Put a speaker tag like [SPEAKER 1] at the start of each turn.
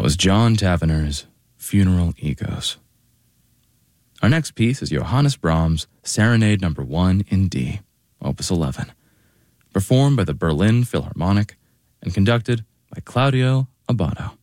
[SPEAKER 1] was John Tavener's Funeral Egos. Our next piece is Johannes Brahms' Serenade No. 1 in D, Opus 11, performed by the Berlin Philharmonic and conducted by Claudio Abbado.